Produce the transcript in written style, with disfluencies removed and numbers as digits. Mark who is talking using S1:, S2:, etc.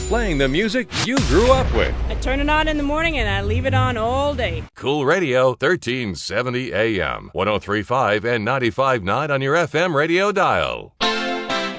S1: playing the music you grew up with.
S2: I turn it on in the morning and I leave it on all day.
S1: Cool Radio, 1370 AM, 103.5 and 95.9 on your FM radio dial.